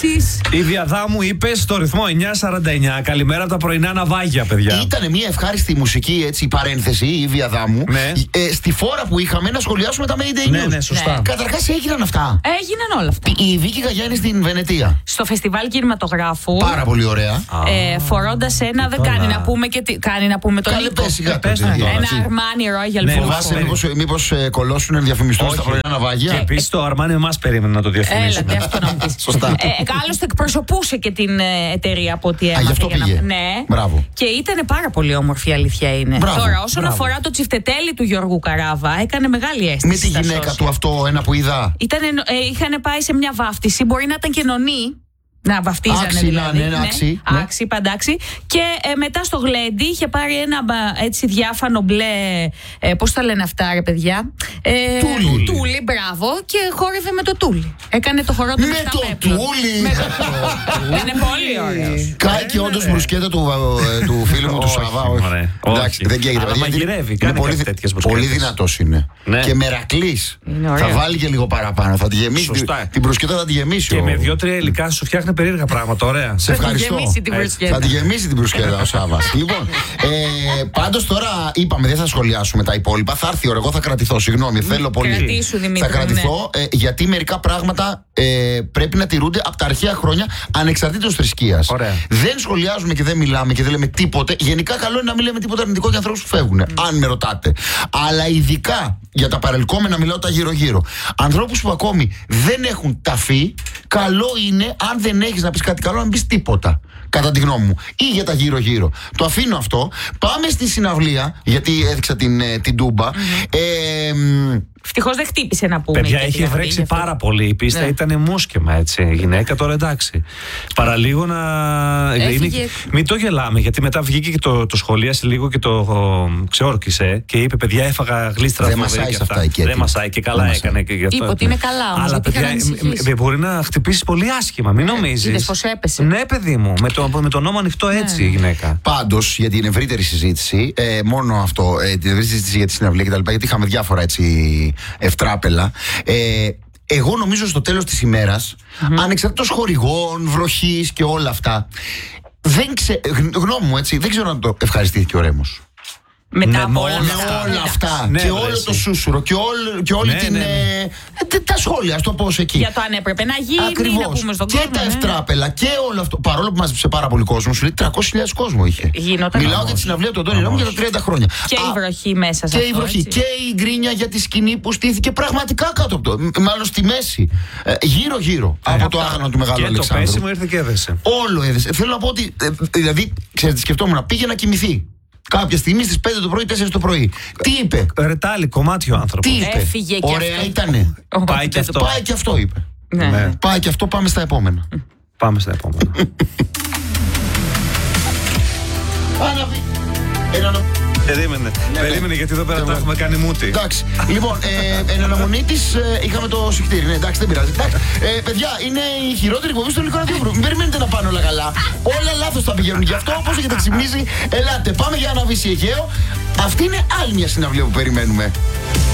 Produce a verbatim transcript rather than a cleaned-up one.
Επίσης. Η Διαδάμου είπε στο ρυθμό εννιά σαράντα εννιά. Καλημέρα από τα πρωινά ναυάγια, παιδιά. Ήτανε μια ευχάριστη μουσική, έτσι, παρένθεση, η Διαδάμου. Ναι. Ε, στη φόρα που είχαμε να σχολιάσουμε τα Mayday News. Ναι, ναι, σωστά. Ναι. Καταρχάς έγιναν αυτά. Έγιναν όλα αυτά. Η Βίκη Γαγιάννη στην Βενετία. Στο φεστιβάλ κινηματογράφου. Πάρα πολύ ωραία. Ε, φορώντας ένα, δεν τώρα. κάνει να πούμε και τι, κάνει να πούμε το Καλέ, υλικό. πες σιγά, πες, τότε, ναι. τώρα, Ένα έτσι. Armani Royal Ναι, Blue. Φοβάσαι Φοβάμαι. μήπως, μήπως ε, κολώσουν να διαφημιστούν Όχι. στα πρωινά ναυάγια. Και επίσης το Αρμάνι εμάς περίμενε να το διαφημίσουμε. Έλα, και αυτό να μου πεις. Σωστά. Ε, άλλωστε εκπροσωπούσε και την ε, εταιρεία από ό,τι έμαθα. γι' αυτό για να- πήγε. Ναι. Μπράβο. Και ήταν πάρα πολύ όμορφη, η αλήθεια είναι. Μπράβο, Τώρα, όσον μπράβο. αφορά το τσιφτετέλι του Γιώργου Καράβα, έκανε μεγάλη αίσθηση. Με τη στα γυναίκα social. του αυτό, ένα που είδα. Ήτανε, ε, είχαν πάει σε μια βάφτιση, μπορεί να ήταν και νονή. Να βαφτίζανε Άξι, δηλαδή. να, ναι, άξι, ναι. Άξι, παντάξι. Και ε, μετά στο γλέντι είχε πάρει ένα μπα, έτσι διάφανο μπλε. Ε, πώς τα λένε αυτά, ρε παιδιά. Ε, Τούλι. Τούλι, μπράβο. Και χόρευε με το τούλι. Έκανε το χορό του Με το τούλι! Είναι πολύ ωραίο. Κάει και όντως μπρουσκέτα του, ε, του φίλου μου του Όχι, Σαββά. μωρέ, Εντάξει, όχι. δεν καίγεται. Αλλά παιδιά, γιατί μαγειρεύει, είναι κάνει πολύ, κάτι τέτοιες μπρουσκέτες. πολύ δυνατός είναι. Ναι. Και μερακλής. Είναι ωραίο. Θα βάλει και λίγο παραπάνω. Θα τη γεμίσει. Σωστά. Την, την μπρουσκέτα θα τη γεμίσει. Και ο- με δύο-τρία υλικά σου φτιάχνει περίεργα πράγματα. Ωραία. Σε ευχαριστώ. γεμίσει την Ε, μπρουσκέτα. Θα τη γεμίσει την μπρουσκέτα ο Σάββας. Λοιπόν, ε, πάντως τώρα είπαμε, δεν θα σχολιάσουμε τα υπόλοιπα. Θα έρθει η ώρα. Εγώ θα κρατηθώ. Συγγνώμη, θέλω πολύ. Κρατήσου, Δημήτρη, Θα ναι. κρατηθώ ε, γιατί μερικά πράγματα ε, πρέπει να τηρούνται από τα αρχαία χρόνια ανεξαρτήτως θρησκείας. Ωραία. Δεν σχολιάζουμε και δεν μιλάμε και δεν λέμε τίποτε. Γενικά, καλό είναι να μην λέμε τίποτα αρνητικό για ανθρώπους που φεύγουν. Αν με ρωτάτε. Αλλά ειδικά για τα παρελκόμενα, μιλάω τα γύρω-γύρω. Ανθρώπους που ακόμη δεν έχουν ταφεί, καλό είναι, αν δεν έχεις να πεις κάτι καλό, να μην πεις τίποτα. Κατά τη γνώμη μου. Ή για τα γύρω-γύρω. Το αφήνω αυτό. Πάμε στη συναυλία, γιατί έδειξα την, ε, την Τούμπα. Ε, μ, Ευτυχώς δεν χτύπησε να πούμε. Παιδιά, και είχε δηλαδή, βρέξει γι' αυτό. πάρα πολύ. Η πίστα Ναι. ήταν μουσκεμα, έτσι. Η γυναίκα τώρα εντάξει. Παραλίγο να. Έφυγε. Μην το γελάμε, γιατί μετά βγήκε και το, το σχολίασε λίγο και το ο, ξεόρκησε και είπε: Παιδιά, έφαγα γλίστρα Δεν φοβερή μασάει και σε αυτά αυτά. η Κέτη. Δεν μασάει και καλά Δεν μασάει. έκανε. Και γι' αυτό. Είπε ότι είναι καλά όμως, Αλλά γιατί είχαν παιδιά, ανησυχήσει. ε, ε, μπορεί να χτυπήσει πολύ άσχημα. Μην νομίζει. είδες πως έπεσε. Ναι, παιδί μου. Με, το, με τον νόμο ανοιχτό έτσι η γυναίκα. Πάντως, για την ευρύτερη συζήτηση, ε, μόνο αυτό, ε, την ευρύτερη συζήτηση για τη συναυλία κτλ., γιατί είχαμε διάφορα έτσι ευτράπελα. Ε, εγώ νομίζω στο τέλος της ημέρας, mm-hmm. ανεξαρτήτως χορηγών, βροχής και όλα αυτά, δεν ξε... γ- γνώμη μου, έτσι, δεν ξέρω αν το ευχαριστήθηκε ο Ρέμος. Μετά Ναι, από με όλα όλα αυτά. Με όλα αυτά Ναι, και βρε, όλο εσύ. το σούσουρο και, όλ, και όλη Ναι, την. ναι, ναι. Ε, ε, τα σχόλια, ας το πω εκεί. Για το αν έπρεπε να γίνει, να Ακριβώς. πούμε στον Και κόσμο. τα ναι. ευτράπελα και όλο αυτό. Παρόλο που μάζεψε πάρα πολύ κόσμο, σου λέει τριακόσιες χιλιάδες κόσμο είχε. Γινόταν Μιλάω χαμός. για τη συναυλία του Αντώνη Ρέμου για τα τριάντα χρόνια. Και Α, η βροχή μέσα σε Και αυτό, η βροχή έτσι. και η γκρίνια για τη σκηνή που στήθηκε πραγματικά κάτω από το. μ- Μάλλον στη μέση. Ε, Γύρω-γύρω από το άγαλμα του Μεγάλου Και το Αλεξάνδρου. πέσιμο ήρθε και έδεσε. Όλο έδεσε. Θέλω να πω ότι. ε, δηλαδή, ξέρετε, σκεφτόμουν, πήγε να κοιμηθεί. Κάποια στιγμή στις πέντε το πρωί, τέσσερις το πρωί. Τι είπε, Ρετάλι, κομμάτι ο άνθρωπο. τι είπε. Έφυγε και Ωραία αυτό. ήτανε. Όχι, Πάει και δεν το- αυτό. Πάει και αυτό, είπε. Ναι, Ναι. ναι. Πάει και αυτό, πάμε στα επόμενα. Πάμε στα επόμενα. Άναβη. Ένα νο- Περίμενε. ναι. Περίμενε, γιατί εδώ πέρα Ναι, το ναι. έχουμε κάνει μούτι. Εντάξει. Λοιπόν, ε, εν αναμονή τη είχαμε το συχτήρι. Ναι, εντάξει, δεν πειράζει. Εντάξει. Ε, παιδιά, είναι η χειρότερη εκπομπή στο ελληνικό ραδιόφωνο. Μην περιμένετε να πάνε όλα καλά. Όλα λάθος θα πηγαίνουν. Γι' αυτό, όπως έχετε ξυπνήσει, ελάτε. Πάμε για ένα βύση Αιγαίο. Αυτή είναι άλλη μια συναυλία που περιμένουμε.